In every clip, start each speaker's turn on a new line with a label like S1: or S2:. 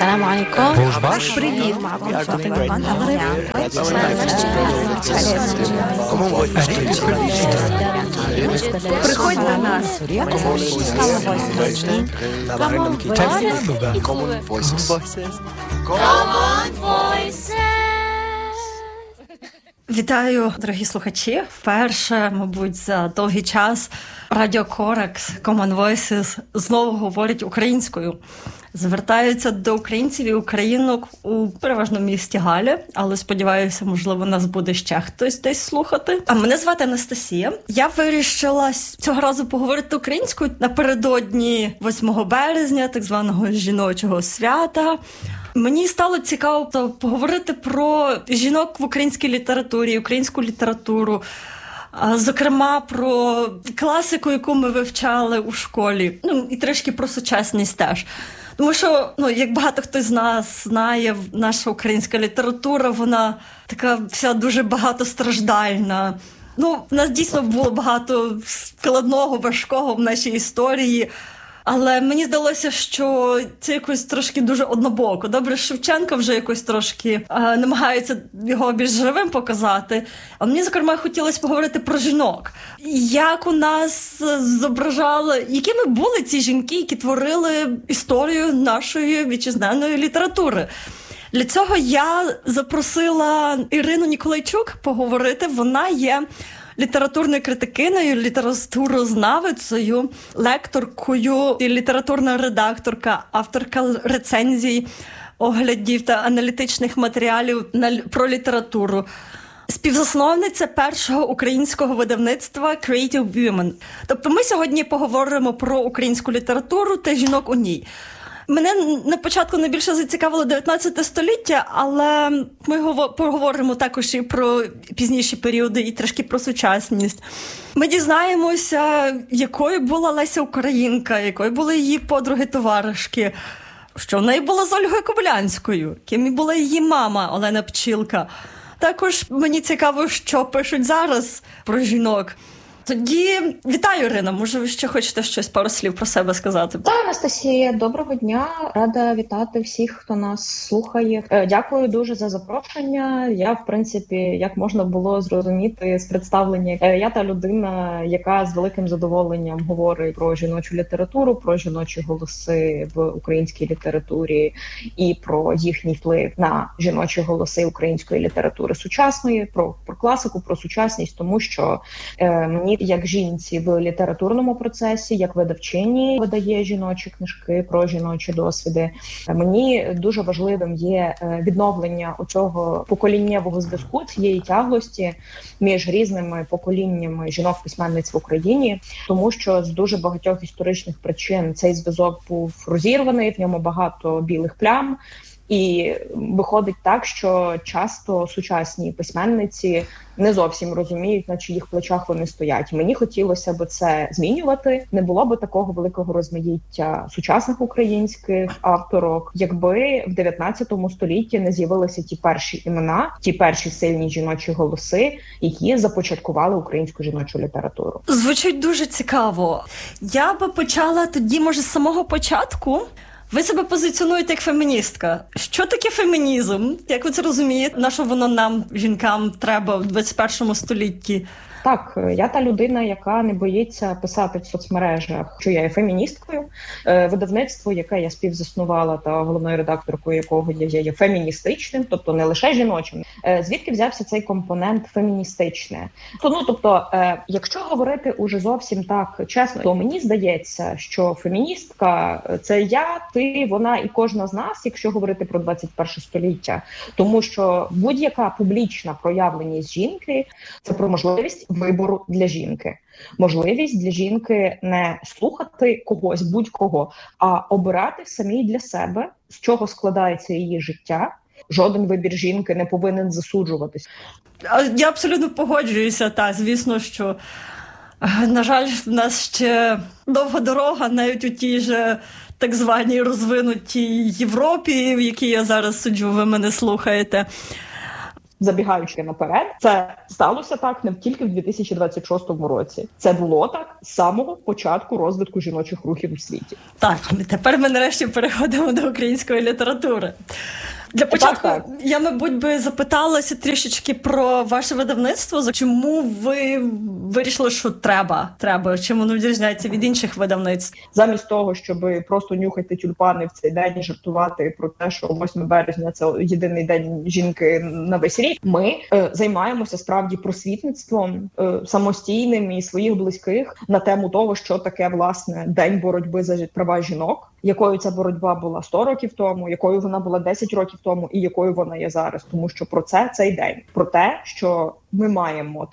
S1: السلام عليكم.
S2: Привіт.
S3: Приходь до нас.
S2: Вітаю, дорогі слухачі. Вперше, мабуть, за довгий час Радіо Корекс, Common Voices знову говорить українською. Звертаються до українців і українок у переважно місті Галі, але сподіваюся, можливо, нас буде ще хтось десь слухати. А мене звати Анастасія. Я вирішила цього разу поговорити українською напередодні 8 березня, так званого жіночого свята. Мені стало цікаво поговорити про жінок в українській літературі, українську літературу, зокрема про класику, яку ми вивчали у школі, і трішки про сучасність теж. Тому що, як багато хто з нас знає, наша українська література, вона така вся дуже багатостраждальна. В нас дійсно було багато складного, важкого в нашій історії. Але мені здалося, що це якось трошки дуже однобоко. Добре, Шевченко вже якось трошки намагається його більш живим показати. А мені, зокрема, хотілося поговорити про жінок. Як у нас зображали, якими були ці жінки, які творили історію нашої вітчизняної літератури. Для цього я запросила Ірину Ніколайчук поговорити. Вона є літературною критикиною, літературознавицею, лекторкою, літературна редакторка, авторка рецензій, оглядів та аналітичних матеріалів про літературу. Співзасновниця першого українського видавництва Creative Women. Тобто ми сьогодні поговоримо про українську літературу та жінок у ній. Мене на початку найбільше зацікавило 19 століття, але ми поговоримо також і про пізніші періоди, і трішки про сучасність. Ми дізнаємося, якою була Леся Українка, якою були її подруги-товаришки, що в неї було з Ольгою Кобилянською, ким була її мама Олена Пчілка. Також мені цікаво, що пишуть зараз про жінок. Тоді вітаю, Ірина. Може, ви ще хочете пару слів про себе сказати?
S4: Так, Анастасія, доброго дня. Рада вітати всіх, хто нас слухає. Дякую дуже за запрошення. Я, в принципі, як можна було зрозуміти з представлення, я та людина, яка з великим задоволенням говорить про жіночу літературу, про жіночі голоси в українській літературі і про їхній вплив на жіночі голоси української літератури сучасної, про класику, про сучасність, тому що мені як жінці в літературному процесі, як видавчині видає жіночі книжки про жіночі досвіди. Мені дуже важливим є відновлення оцього поколіннєвого зв'язку, цієї тяглості між різними поколіннями жінок-письменниць в Україні, тому що з дуже багатьох історичних причин цей зв'язок був розірваний, в ньому багато білих плям. І виходить так, що часто сучасні письменниці не зовсім розуміють, на чиїх плечах вони стоять. Мені хотілося б це змінювати. Не було б такого великого розмаїття сучасних українських авторок, якби в 19 столітті не з'явилися ті перші імена, ті перші сильні жіночі голоси, які започаткували українську жіночу літературу.
S2: Звучить дуже цікаво. Я би почала тоді, може, з самого початку. Ви себе позиціонуєте як феміністка. Що таке фемінізм? Як ви це розумієте? На що воно нам, жінкам, треба в 21 столітті?
S4: Так, я та людина, яка не боїться писати в соцмережах, що я є феміністкою. Видавництво, яке я співзаснувала та головною редакторкою якого я є феміністичним, тобто не лише жіночим. Звідки взявся цей компонент феміністичне? Тобто, якщо говорити уже зовсім так чесно, то мені здається, що феміністка – це я, ти, вона і кожна з нас, якщо говорити про 21 століття. Тому що будь-яка публічна проявленість жінки – це про можливість вибору для жінки. Можливість для жінки не слухати когось, будь-кого, а обирати самій для себе, з чого складається її життя. Жоден вибір жінки не повинен засуджуватись.
S2: Я абсолютно погоджуюся, звісно, що, на жаль, в нас ще довга дорога, навіть у тій же так званій розвинутій Європі, в якій я зараз сиджу, ви мене слухаєте.
S4: забігаючи наперед, це сталося так не тільки в 2026 році. Це було так з самого початку розвитку жіночих рухів у світі.
S2: Так, тепер ми нарешті переходимо до української літератури. Для початку я, мабуть, би запиталася трішечки про ваше видавництво. Чому ви вирішили, що треба? Чим воно відрізняється від інших видавництв?
S4: Замість того, щоб просто нюхати тюльпани в цей день і жартувати про те, що 8 березня – це єдиний день жінки на весь рік, ми займаємося справді просвітництвом самостійним і своїх близьких на тему того, що таке, власне, День боротьби за права жінок, якою ця боротьба була 100 років тому, якою вона була 10 років тому і якою вона є зараз. Тому що про це цей день. Про те, що ми маємо,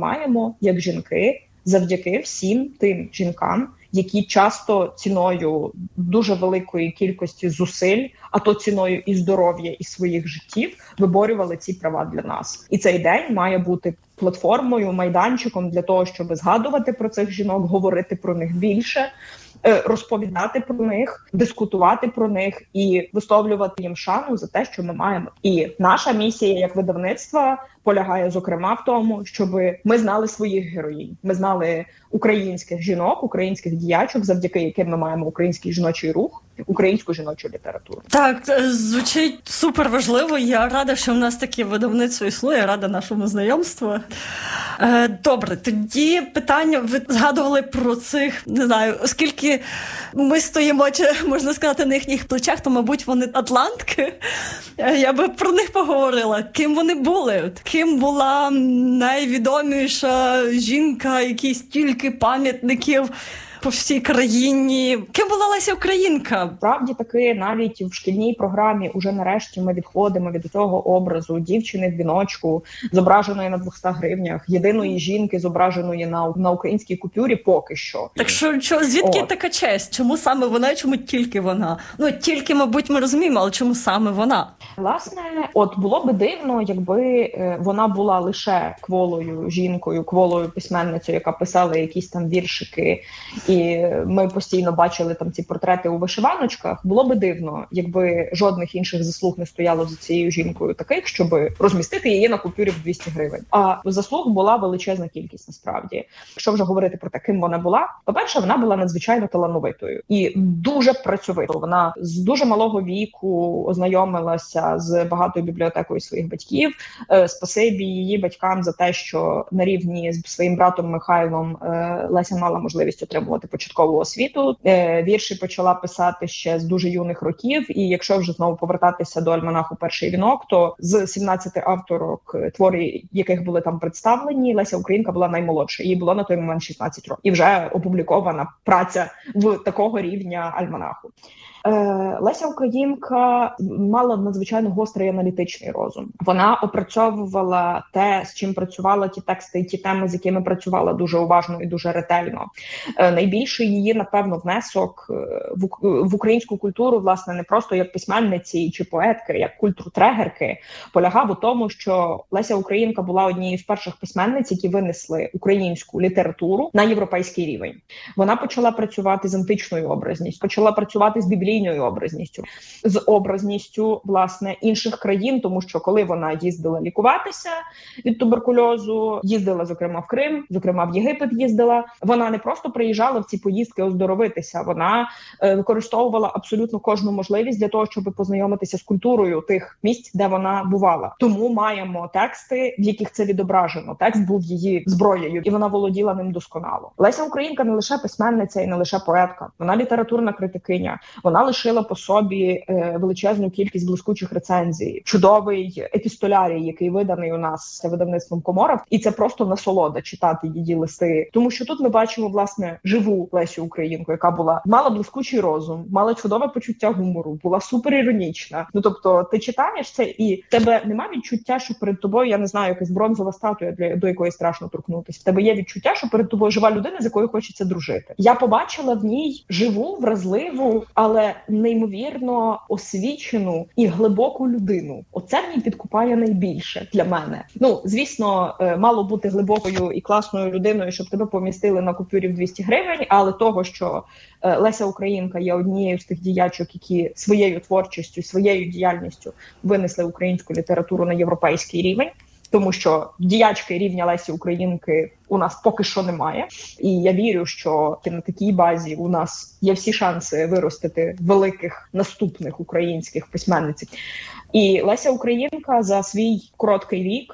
S4: як жінки, завдяки всім тим жінкам, які часто ціною дуже великої кількості зусиль, а то ціною і здоров'я, і своїх життів, виборювали ці права для нас. І цей день має бути платформою, майданчиком для того, щоб згадувати про цих жінок, говорити про них більше, розповідати про них, дискутувати про них і висловлювати їм шану за те, що ми маємо. І наша місія як видавництва полягає, зокрема, в тому, щоб ми знали своїх героїнь. Ми знали українських жінок, українських діячок, завдяки яким ми маємо український жіночий рух, українську жіночу літературу.
S2: Так, звучить супер важливо. Я рада, що в нас таке видавництво існує, рада нашому знайомству. Добре, тоді питання, ви згадували про цих, не знаю, оскільки ми стоїмо, чи можна сказати, на їхніх плечах, то, мабуть, вони атлантки. Я би про них поговорила. Ким вони були? Ким була найвідоміша жінка, які стільки пам'ятників по всій країні? Ким була Леся Українка?
S4: Справді таки, навіть в шкільній програмі уже нарешті ми відходимо від цього образу дівчини в віночку, зображеної на 200 гривнях, єдиної жінки, зображеної на українській купюрі поки що.
S2: Так що звідки така честь? Чому саме вона, чому тільки вона? Ну, тільки, мабуть, ми розуміємо, але чому саме вона?
S4: Власне, от було би дивно, якби вона була лише кволою жінкою, кволою письменницею, яка писала якісь там віршики, і ми постійно бачили там ці портрети у вишиваночках. Було би дивно, якби жодних інших заслуг не стояло за цією жінкою таких, щоб розмістити її на купюрі в 200 гривень. А заслуг була величезна кількість, насправді. Якщо вже говорити про те, ким вона була, по-перше, вона була надзвичайно талановитою і дуже працьовитою. Вона з дуже малого віку ознайомилася з багатою бібліотекою своїх батьків. Спасибі її батькам за те, що на рівні з своїм братом Михайлом Леся мала можливість отримувати початкову освіту. Вірші почала писати ще з дуже юних років, і якщо вже знову повертатися до альманаху «Перший вінок», то з 17 авторок, твори яких були там представлені, Леся Українка була наймолодша. Їй було на той момент 16 років. І вже опублікована праця в такого рівня альманаху. Леся Українка мала надзвичайно гострий аналітичний розум. Вона опрацьовувала те, з чим працювала, ті тексти і ті теми, з якими працювала дуже уважно і дуже ретельно. Найбільший її, напевно, внесок в українську культуру, власне, не просто як письменниці чи поетки, як культуртрегерки, полягав у тому, що Леся Українка була однією з перших письменниць, які винесли українську літературу на європейський рівень. Вона почала працювати з античною образністю, почала працювати з біблійною образністю, з образністю, власне, інших країн, тому що коли вона їздила лікуватися від туберкульозу, їздила, зокрема, в Крим, зокрема, в Єгипет їздила, вона не просто приїжджала в ці поїздки оздоровитися, вона використовувала абсолютно кожну можливість для того, щоб познайомитися з культурою тих місць, де вона бувала. Тому маємо тексти, в яких це відображено. Текст був її зброєю, і вона володіла ним досконало. Леся Українка не лише письменниця і не лише поетка, вона літературна критикиня. Вона лишила по собі величезну кількість блискучих рецензій, чудовий епістолярій, який виданий у нас видавництвом Комора, і це просто насолода читати її листи. Тому що тут ми бачимо, власне, живу Лесю Українку, яка мала блискучий розум, мала чудове почуття гумору, була суперіронічна. Ну, тобто, ти читаєш це, і в тебе немає відчуття, що перед тобою, я не знаю, якась бронзова статуя, до якої страшно торкнутися. В тебе є відчуття, що перед тобою жива людина, з якою хочеться дружити. Я побачила в ній живу, вразливу, але неймовірно освічену і глибоку людину. Оце в ній підкупає найбільше для мене. Ну, звісно, мало бути глибокою і класною людиною, щоб тебе помістили на купюрі в 200 гривень, але того, що Леся Українка є однією з тих діячок, які своєю творчістю, своєю діяльністю винесли українську літературу на європейський рівень, тому що діячки рівня Лесі Українки у нас поки що немає. І я вірю, що на такій базі у нас є всі шанси виростити великих наступних українських письменниць. І Леся Українка за свій короткий вік